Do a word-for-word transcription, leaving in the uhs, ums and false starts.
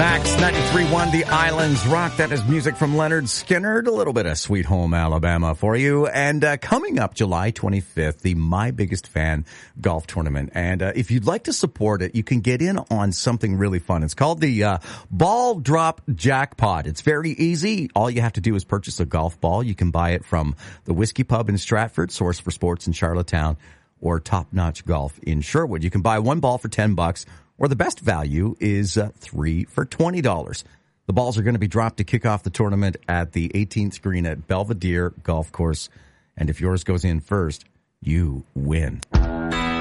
Max ninety-three point one, The Islands Rock. That is music from Leonard Skinner. A little bit of Sweet Home Alabama for you. And uh, coming up July twenty-fifth, the My Biggest Fan Golf Tournament. And uh, if you'd like to support it, you can get in on something really fun. It's called the uh, Ball Drop Jackpot. It's very easy. All you have to do is purchase a golf ball. You can buy it from the Whiskey Pub in Stratford, Source for Sports in Charlottetown, or Top Notch Golf in Sherwood. You can buy one ball for ten bucks. Or the best value is uh, three for twenty dollars. The balls are going to be dropped to kick off the tournament at the eighteenth green at Belvedere Golf Course. And if yours goes in first, you win.